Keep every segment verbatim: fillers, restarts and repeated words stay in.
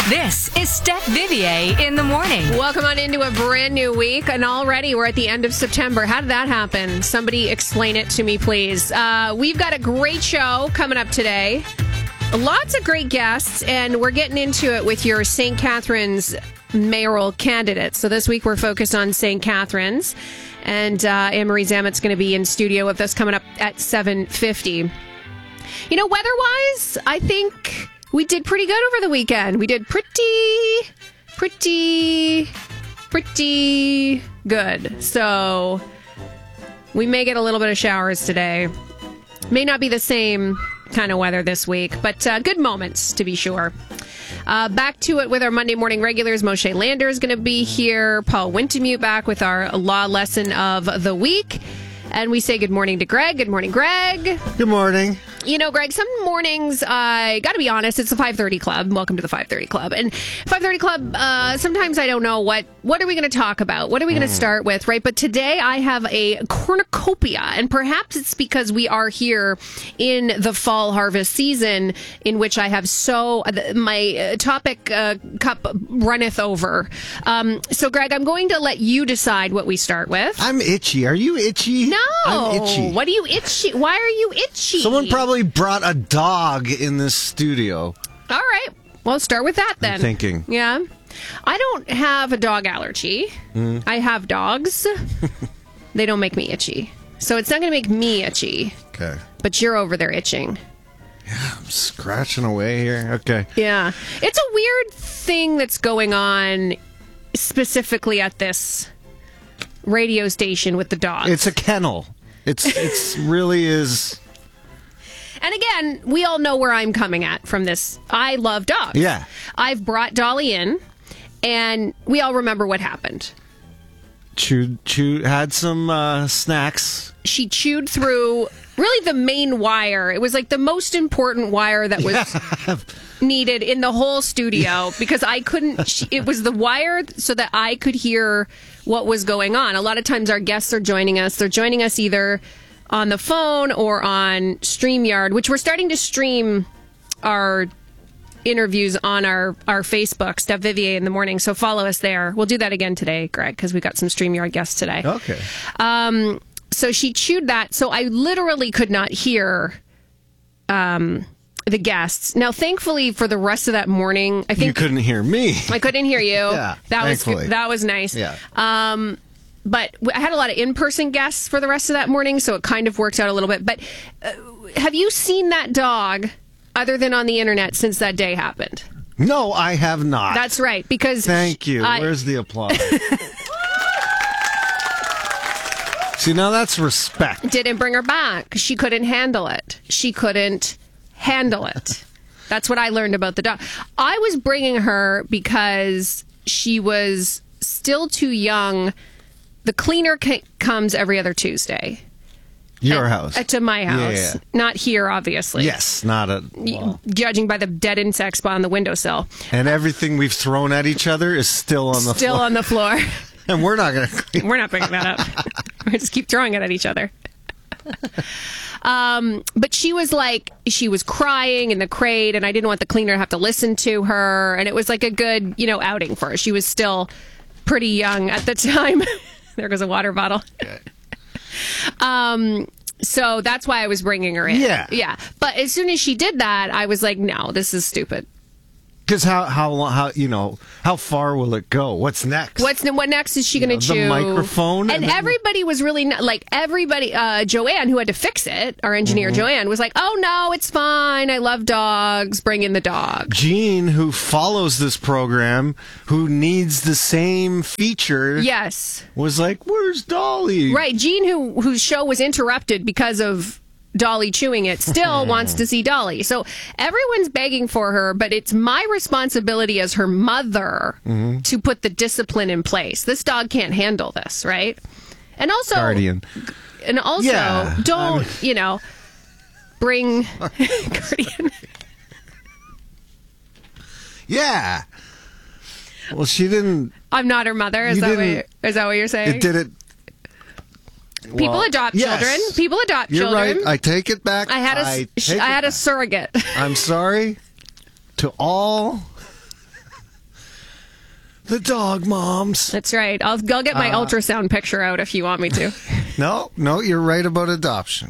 This is Steph Vivier in the morning. Welcome on into a brand new week, and already we're at the end of September. How did that happen? Somebody explain it to me, please. Uh, we've got a great show coming up today. Lots of great guests, and we're getting into it with your Saint Catharines mayoral candidate. So this week we're focused on Saint Catharines, and uh, Anne-Marie Zamet's going to be in studio with us coming up at seven fifty. You know, weather-wise, I think we did pretty good over the weekend. We did pretty, pretty, pretty good. So we may get a little bit of showers today. May not be the same kind of weather this week, but uh, good moments to be sure. Uh, back to it with our Monday morning regulars. Moshe Lander is going to be here. Paul Wintemute back with our law lesson of the week. And we say good morning to Greg. Good morning, Greg. Good morning. You know, Greg, some mornings, I uh, got to be honest, it's the five thirty Club. Welcome to the five thirty Club. And five thirty Club, uh, sometimes I don't know what, what are we going to talk about? What are we going to mm. start with, right? But today I have a cornucopia, and perhaps it's because we are here in the fall harvest season, in which I have so, my topic uh, cup runneth over. Um, so, Greg, I'm going to let you decide what we start with. I'm itchy. Are you itchy? No. I'm itchy. What are you itchy? Why are you itchy? Someone probably brought a dog in this studio. All right. Well, start with that then. I'm thinking. Yeah. I don't have a dog allergy. Mm. I have dogs. They don't make me itchy. So it's not going to make me itchy. Okay. But you're over there itching. Yeah, I'm scratching away here. Okay. Yeah. It's a weird thing that's going on specifically at this radio station with the dogs. It's a kennel. It's it's really is. And again, we all know where I'm coming at from this. I love dogs. Yeah. I've brought Dolly in, and we all remember what happened. Chewed, chewed, had some uh, snacks. She chewed through really the main wire. It was like the most important wire that was yeah. needed in the whole studio because I couldn't, she, it was the wire so that I could hear what was going on. A lot of times our guests are joining us. They're joining us either on the phone or on StreamYard, which we're starting to stream our interviews on our, our Facebook, Steph Vivier in the morning. So follow us there. We'll do that again today, Greg, because we got some StreamYard guests today. Okay. Um, so she chewed that. So I literally could not hear um, the guests. Now, thankfully, for the rest of that morning, I think you couldn't hear me. I couldn't hear you. Yeah, that thankfully. was that was nice. Yeah. Um, but I had a lot of in-person guests for the rest of that morning, so it kind of worked out a little bit. But uh, have you seen that dog other than on the internet since that day happened? No, I have not. That's right, because thank you. I, Where's the applause? See, now that's respect. Didn't bring her back. She couldn't handle it. She couldn't handle it. That's what I learned about the dog. I was bringing her because she was still too young. The cleaner c- comes every other Tuesday. Your at, house. At, to my house. Yeah, yeah. Not here, obviously. Yes, not a... Well. Judging by the dead insect spot on the windowsill. And everything we've thrown at each other is still on the still floor. Still on the floor. And we're not going to... We're not bringing that up. We just keep throwing it at each other. Um, but she was like, she was crying in the crate, and I didn't want the cleaner to have to listen to her. And it was like a good, you know, outing for her. She was still pretty young at the time. There goes a water bottle. um, so that's why I was bringing her in. Yeah. Yeah. But as soon as she did that, I was like, no, this is stupid. Because how how long how you know how far will it go? What's next? What's what next is she going to chew? The microphone, and, and everybody was really like everybody. Uh, Joanne, who had to fix it, our engineer mm-hmm. Joanne, was like, "Oh no, it's fine. I love dogs. Bring in the dog." Jean, who follows this program, who needs the same feature, yes, was like, "Where's Dolly?" Right, Jean, who whose show was interrupted because of Dolly chewing it, still wants to see Dolly. So everyone's begging for her, but it's my responsibility as her mother mm-hmm. to put the discipline in place. This dog can't handle this, right? And also, Guardian. And also, yeah, don't, I'm... you know, bring Guardian. Yeah. Well, she didn't. I'm not her mother. Is, that what, is that what you're saying? It did it. People well, adopt yes. children. People adopt You're children. Right. I take it back. I had a, I, I had a surrogate. I'm sorry to all The dog moms. That's right. I'll, I'll get my Uh, ultrasound picture out if you want me to. No, no, you're right about adoption.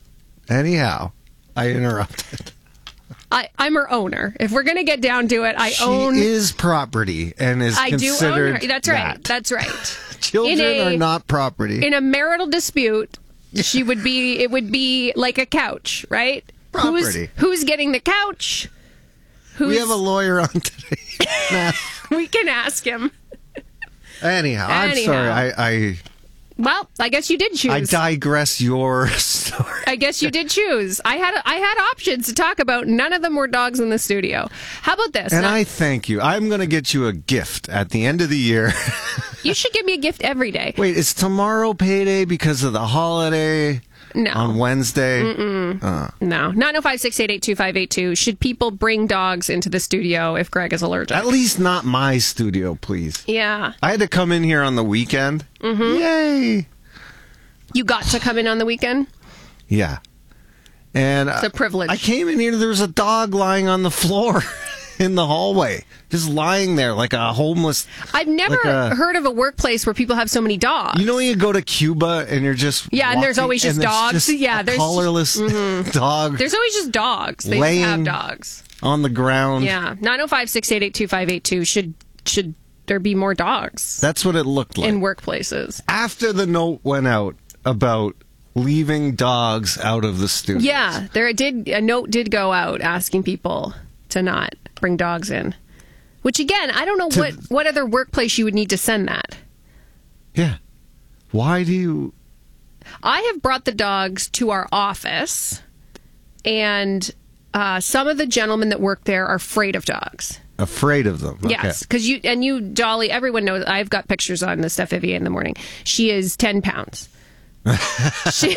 Anyhow, I interrupted. I, I'm her owner. If we're going to get down to it, I she own... is property and is I do considered own her. That's right. that. That's right. Children a- are not property. In a marital dispute, she would be. It would be like a couch, right? Property. Who's, who's getting the couch? Who's, we have a lawyer on today. Nah. We can ask him. Anyhow, I'm Anyhow. sorry. I, I Well, I guess you did choose. I digress. Your story. I guess you did choose. I had I had options to talk about. None of them were dogs in the studio. How about this? And Now, I thank you. I'm going to get you a gift at the end of the year. you should give me a gift every day. Wait, is tomorrow payday because of the holiday? No. On Wednesday? No. nine oh five, six eight eight, two five eight two. Should people bring dogs into the studio if Greg is allergic? At least not my studio, please. Yeah. I had to come in here on the weekend. Mm-hmm. Yay. You got to come in on the weekend? Yeah. And It's a privilege. I came in here, there was a dog lying on the floor in the hallway. Just lying there like a homeless... I've never like a- heard of a workplace where people have so many dogs. You know when you go to Cuba and you're just Yeah, and there's walking always just and it's dogs? just Yeah, a there's- collarless dog There's always just dogs. They just Laying- have dogs. on the ground. Yeah. nine oh five, six eight eight, two five eight two. Should should there be more dogs That's what it looked like. in workplaces? After the note went out about leaving dogs out of the studio. Yeah, there did a note did go out asking people to not bring dogs in. Which again, I don't know To- what what other workplace you would need to send that. Yeah. Why do you... I have brought the dogs to our office, and uh, some of the gentlemen that work there are afraid of dogs. Afraid of them. Okay. Yes, because you and you, Dolly. Everyone knows. I've got pictures on the Steph Vivier in the morning. She is ten pounds. she,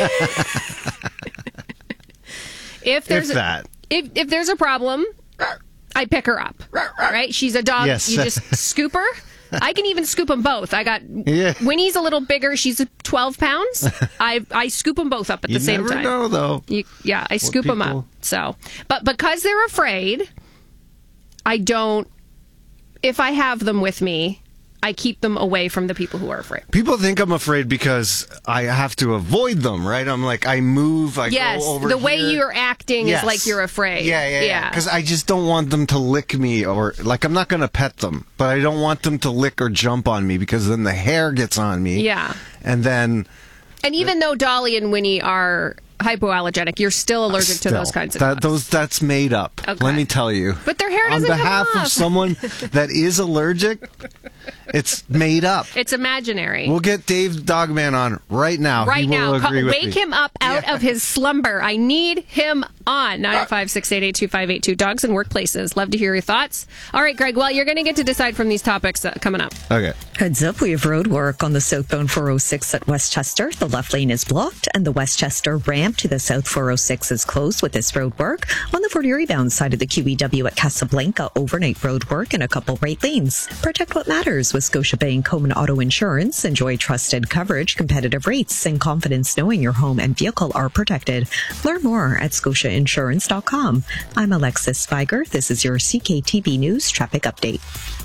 if there's If that. A, if if there's a problem, I pick her up. Right? She's a dog. Yes. You just scoop her. I can even scoop them both. I got Yeah. Winnie's a little bigger. She's twelve pounds. I I scoop them both up at You the same never time. know, though. You, yeah, I scoop them people- up. So, but because they're afraid, I don't. If I have them with me, I keep them away from the people who are afraid. People think I'm afraid because I have to avoid them, right? I'm like, I move, I Yes, go over the way here. you're acting Yes. is like you're afraid. Yeah, yeah, yeah. Because I just don't want them to lick me, or like I'm not going to pet them, but I don't want them to lick or jump on me because then the hair gets on me. Yeah. And then And even though Dolly and Winnie are hypoallergenic, you're still allergic still, to those kinds of that, dogs. those that's made up. Okay. Let me tell you. But their hair on doesn't come behalf off. of someone that is allergic, it's made up. It's imaginary. We'll get Dave Dogman on right now. right he will now, agree Ca- with wake me. him up out of his slumber. I need him on nine oh five, six eight eight, two five eight two. Dogs in workplaces. Love to hear your thoughts. All right, Greg. Well, you're going to get to decide from these topics uh, coming up. Okay. Heads up, we have road work on the southbound four oh six at Westchester. The left lane is blocked, and the Westchester ramp to the south four oh six is closed with this road work. On the forty rebound side of the Q E W at Casablanca, overnight road work in a couple right lanes. Protect what matters with Scotiabank Home and Auto Insurance. Enjoy trusted coverage, competitive rates, and confidence knowing your home and vehicle are protected. Learn more at scotia insurance dot com. I'm Alexis Spiger. This is your C K T V News traffic update.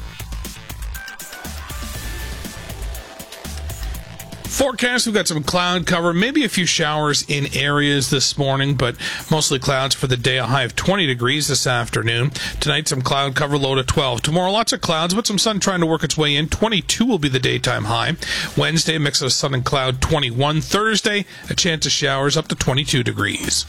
Forecast, we've got some cloud cover, maybe a few showers in areas this morning, but mostly clouds for the day. A high of twenty degrees this afternoon. Tonight, some cloud cover, low to twelve. Tomorrow, lots of clouds, but some sun trying to work its way in. twenty-two will be the daytime high. Wednesday, a mix of sun and cloud, twenty-one. Thursday, a chance of showers up to twenty-two degrees.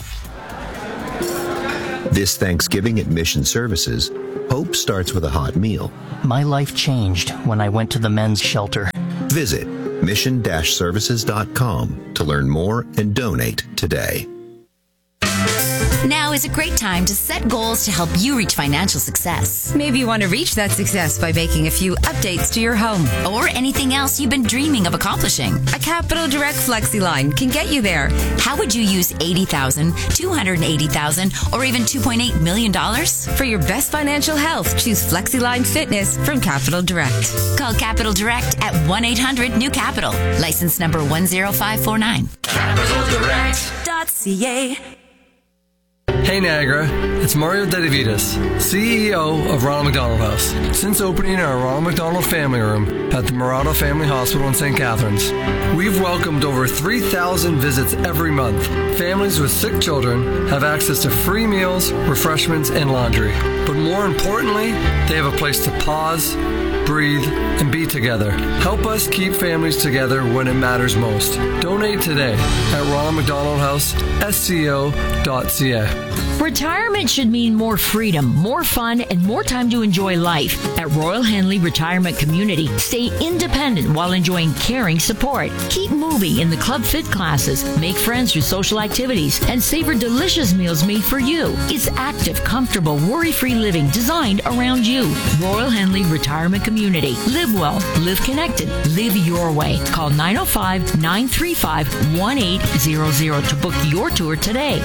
This Thanksgiving at Mission Services, hope starts with a hot meal. My life changed when I went to the men's shelter. Visit mission dash services dot com to learn more and donate today. Now is a great time to set goals to help you reach financial success. Maybe you want to reach that success by making a few updates to your home. Or anything else you've been dreaming of accomplishing. A Capital Direct Flexi line can get you there. How would you use eighty thousand dollars, two hundred eighty thousand dollars, or even two point eight million dollars? For your best financial health, choose FlexiLine Fitness from Capital Direct. Call Capital Direct at one eight hundred new capital. License number one zero five four nine. Capital Direct dot C A. Hey Niagara, it's Mario Dedivitas, C E O of Ronald McDonald House. Since opening our Ronald McDonald Family Room at the Murado Family Hospital in Saint Catharines, we've welcomed over three thousand visits every month. Families with sick children have access to free meals, refreshments, and laundry. But more importantly, they have a place to pause, breathe, and be together. Help us keep families together when it matters most. Donate today at Ronald McDonald House, S C O dot C A. Retirement should mean more freedom, more fun, and more time to enjoy life. At Royal Henley Retirement Community, stay independent while enjoying caring support. Keep moving in the Club Fit classes, make friends through social activities, and savor delicious meals made for you. It's active, comfortable, worry-free living designed around you. Royal Henley Retirement Community. Live well, live connected, live your way. Call nine oh five, nine three five, one eight zero zero to book your tour today.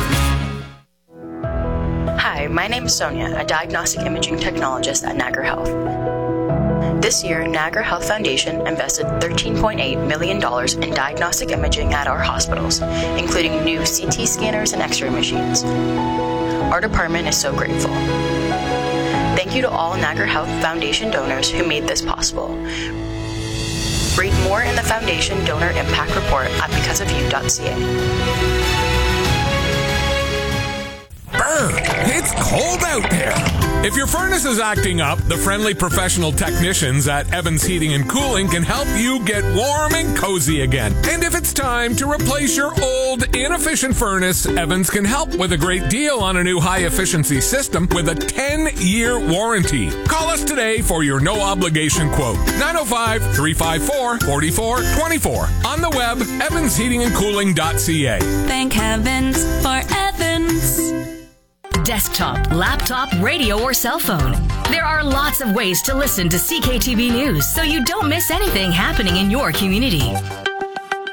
Hi, my name is Sonia, a diagnostic imaging technologist at Niagara Health. This year, Niagara Health Foundation invested thirteen point eight million dollars in diagnostic imaging at our hospitals, including new C T scanners and X-ray machines. Our department is so grateful. Thank you to all Niagara Health Foundation donors who made this possible. Read more in the Foundation Donor Impact Report at because of you dot c a. Brr, it's cold out there. If your furnace is acting up, the friendly professional technicians at Evans Heating and Cooling can help you get warm and cozy again. And if it's time to replace your old, inefficient furnace, Evans can help with a great deal on a new high-efficiency system with a ten-year warranty. Call us today for your no-obligation quote. nine oh five, three five four, four four two four. On the web, evans heating and cooling dot c a. Thank heavens for Evans. Desktop, laptop, radio, or cell phone. There are lots of ways to listen to C K T V News so you don't miss anything happening in your community.